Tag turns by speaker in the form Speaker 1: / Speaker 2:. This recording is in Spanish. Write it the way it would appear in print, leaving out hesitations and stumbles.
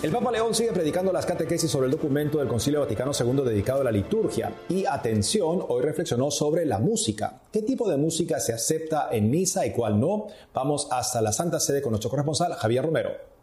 Speaker 1: El Papa León sigue predicando las catequesis sobre el documento del Concilio Vaticano II dedicado a la liturgia. Y atención, hoy reflexionó sobre la música. ¿Qué tipo de música se acepta en misa y cuál no? Vamos hasta la Santa Sede con nuestro corresponsal Javier Romero.